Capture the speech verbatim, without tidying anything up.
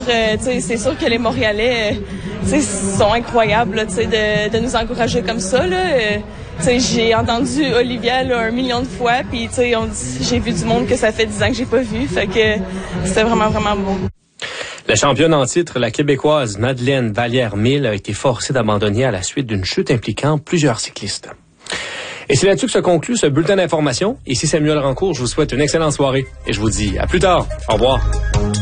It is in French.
Euh, c'est sûr que les Montréalais euh, sont incroyables là, de, de nous encourager comme ça. Là. Euh, j'ai entendu Olivia là, un million de fois, puis j'ai vu du monde que ça fait dix ans que j'ai pas vu. Fait que c'était vraiment, vraiment beau. La championne en titre, la Québécoise Madeleine Vallière-Mille, a été forcée d'abandonner à la suite d'une chute impliquant plusieurs cyclistes. Et c'est là-dessus que se conclut ce bulletin d'information. Ici Samuel Rancourt, je vous souhaite une excellente soirée et je vous dis à plus tard. Au revoir.